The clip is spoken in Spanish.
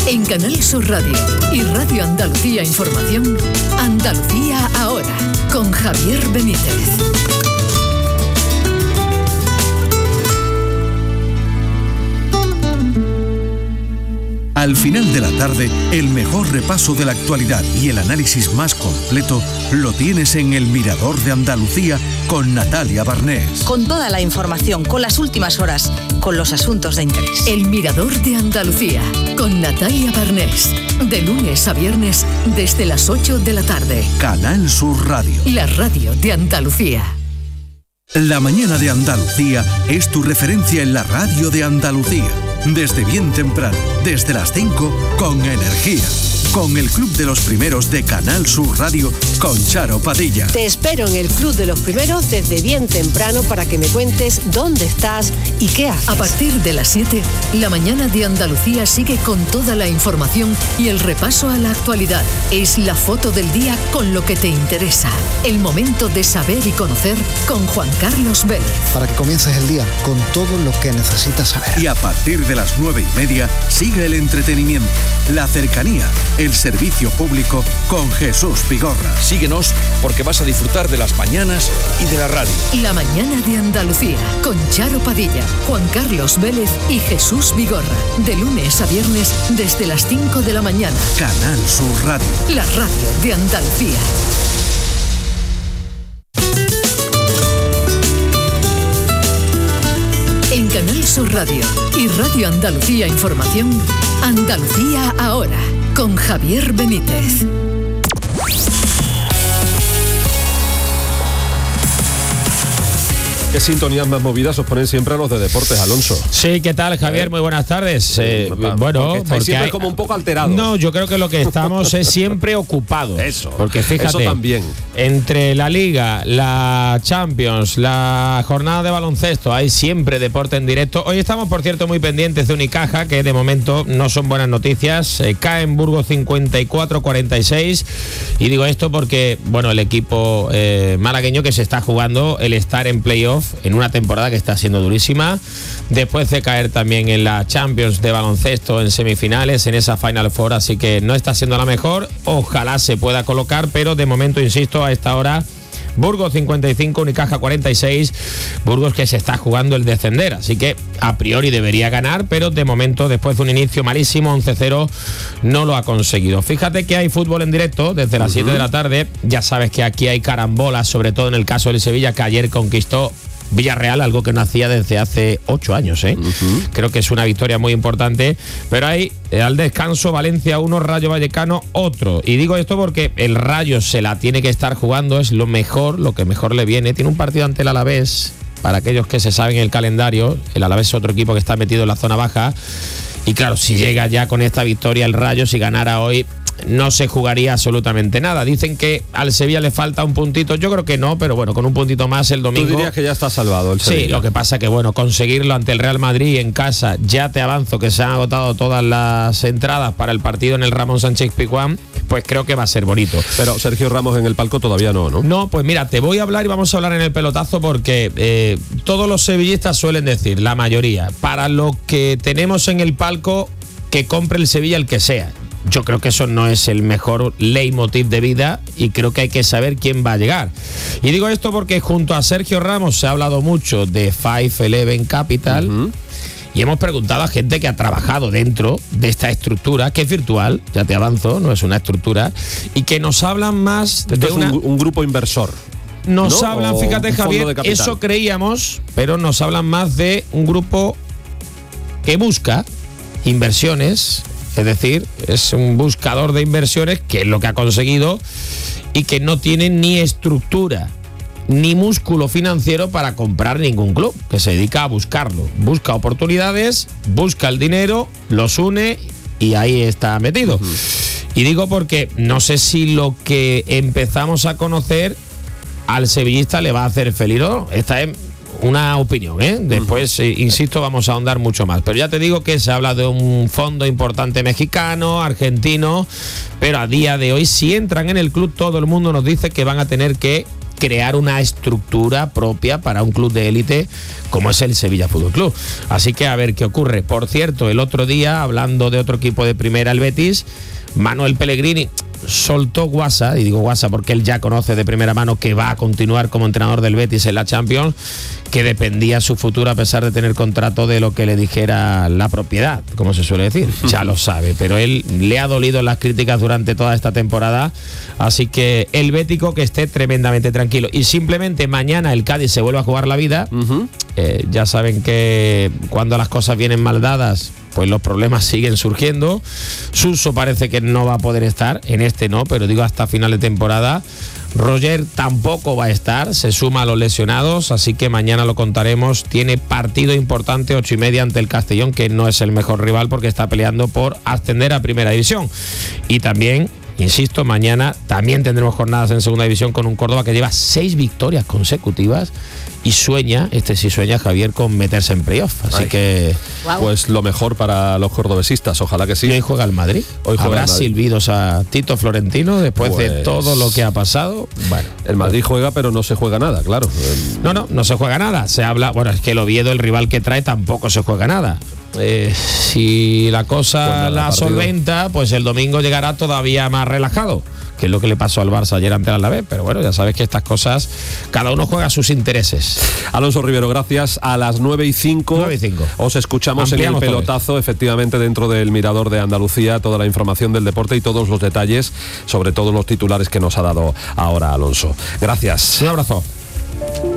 En Canal Sur Radio y Radio Andalucía Información, Andalucía Ahora, con Javier Benítez. Al final de la tarde, el mejor repaso de la actualidad y el análisis más completo lo tienes en El Mirador de Andalucía con Natalia Barnés. Con toda la información, con las últimas horas, con los asuntos de interés. El Mirador de Andalucía con Natalia Barnés. De lunes a viernes desde las 8 de la tarde. Canal Sur Radio. La radio de Andalucía. La mañana de Andalucía es tu referencia en la radio de Andalucía. Desde bien temprano, desde las 5, con energía. Con el Club de los Primeros de Canal Sur Radio, con Charo Padilla. Te espero en el Club de los Primeros desde bien temprano para que me cuentes dónde estás y qué haces. A partir de las 7, la mañana de Andalucía sigue con toda la información y el repaso a la actualidad. Es la foto del día con lo que te interesa. El momento de saber y conocer con Juan Carlos Vélez. Para que comiences el día con todo lo que necesitas saber. Y a partir de las 9:30 sigue el entretenimiento, la cercanía, el servicio público con Jesús Vigorra. Síguenos porque vas a disfrutar de las mañanas y de la radio. La mañana de Andalucía con Charo Padilla, Juan Carlos Vélez y Jesús Vigorra. De lunes a viernes desde las 5 de la mañana. Canal Sur Radio. La radio de Andalucía. En Canal Sur Radio y Radio Andalucía Información, Andalucía Ahora, con Javier Benítez. ¿Qué sintonías más movidas os ponen siempre a los de deportes, Alonso? Sí, ¿qué tal, Javier? Muy buenas tardes. Bueno, porque siempre como un poco alterados. No, yo creo que lo que estamos es siempre ocupados. Eso, porque fíjate, eso también. Entre la Liga, la Champions, la jornada de baloncesto, hay siempre deporte en directo. Hoy estamos, por cierto, muy pendientes de Unicaja, que de momento no son buenas noticias. Cae en Burgos 54-46. Y digo esto porque, bueno, el equipo malagueño que se está jugando el estar en playoff en una temporada que está siendo durísima, después de caer también en la Champions de baloncesto en semifinales, en esa Final Four, así que no está siendo la mejor. Ojalá se pueda colocar, pero de momento, insisto, a esta hora Burgos 55, Unicaja 46, Burgos que se está jugando el descender, así que a priori debería ganar, pero de momento, después de un inicio malísimo, 11-0, no lo ha conseguido. Fíjate que hay fútbol en directo desde las 7 de la tarde, ya sabes que aquí hay carambolas, sobre todo en el caso del Sevilla, que ayer conquistó Villarreal, algo que no hacía desde hace 8 años, ¿eh? Creo que es una victoria muy importante, pero hay al descanso Valencia 1, Rayo Vallecano otro, y digo esto porque el Rayo se la tiene que estar jugando, es lo que mejor le viene. Tiene un partido ante el Alavés, para aquellos que se saben el calendario, el Alavés es otro equipo que está metido en la zona baja, y claro, si llega ya con esta victoria el Rayo, si ganara hoy, no se jugaría absolutamente nada. Dicen que al Sevilla le falta un puntito, yo creo que no, pero bueno, con un puntito más el domingo. ¿Tú dirías que ya está salvado el Sevilla? Sí, lo que pasa que bueno, conseguirlo ante el Real Madrid en casa, ya te avanzo que se han agotado todas las entradas para el partido en el Ramón Sánchez Pizjuán, pues creo que va a ser bonito. Pero Sergio Ramos en el palco todavía no, ¿no? No, pues mira, te voy a hablar y vamos a hablar en el pelotazo porque todos los sevillistas suelen decir, la mayoría, para lo que tenemos en el palco, que compre el Sevilla el que sea. Yo creo que eso no es el mejor leitmotiv de vida y creo que hay que saber quién va a llegar. Y digo esto porque junto a Sergio Ramos se ha hablado mucho de 511 Capital y hemos preguntado a gente que ha trabajado dentro de esta estructura, que es virtual, ya te avanzo, no es una estructura, y que nos hablan más de un grupo inversor. Nos ¿no? hablan, O fíjate, Javier, eso creíamos, pero nos hablan más de un grupo que busca inversiones. Es decir, es un buscador de inversiones, que es lo que ha conseguido, y que no tiene ni estructura ni músculo financiero para comprar ningún club, que se dedica a buscarlo. Busca oportunidades, busca el dinero, los une y ahí está metido. Y digo porque no sé si lo que empezamos a conocer al sevillista le va a hacer feliz o no. Esta es una opinión, ¿eh? Después, insisto, vamos a ahondar mucho más. Pero ya te digo que se habla de un fondo importante mexicano, argentino, pero a día de hoy, si entran en el club, todo el mundo nos dice que van a tener que crear una estructura propia para un club de élite como es el Sevilla Fútbol Club. Así que a ver qué ocurre. Por cierto, el otro día, hablando de otro equipo de primera, el Betis, Manuel Pellegrini soltó guasa, y digo guasa porque él ya conoce de primera mano que va a continuar como entrenador del Betis en la Champions, que dependía su futuro a pesar de tener contrato de lo que le dijera la propiedad, como se suele decir. Ya lo sabe, pero él le ha dolido las críticas durante toda esta temporada, así que el bético que esté tremendamente tranquilo. Y simplemente mañana el Cádiz se vuelve a jugar la vida. Ya saben que cuando las cosas vienen mal dadas, pues los problemas siguen surgiendo. Suso parece que no va a poder estar, en este no, pero digo hasta final de temporada. Roger tampoco va a estar, se suma a los lesionados, así que mañana lo contaremos. Tiene partido importante, 8:30 ante el Castellón, que no es el mejor rival porque está peleando por ascender a Primera División. Y también, insisto, mañana también tendremos jornadas en Segunda División con un Córdoba que lleva 6 victorias consecutivas y sueña, Javier, con meterse en playoff. Así que pues lo mejor para los cordobesistas, ojalá que sí. Y hoy juega el Madrid. Hoy juega ¿Habrá silbidos a Tito Florentino después de todo lo que ha pasado? Bueno, el Madrid juega, pero no se juega nada, claro. No se juega nada. Se habla, bueno, es que el Oviedo, el rival que trae, tampoco se juega nada. Si la cosa pues la solventa, pues el domingo llegará todavía más relajado, que es lo que le pasó al Barça ayer ante el Alavés. Pero bueno, ya sabes que estas cosas, cada uno juega sus intereses. Alonso Rivero, gracias. A las 9:05 os escuchamos en el pelotazo, efectivamente, dentro del Mirador de Andalucía, toda la información del deporte y todos los detalles, sobre todos los titulares que nos ha dado ahora Alonso. Gracias. Un abrazo.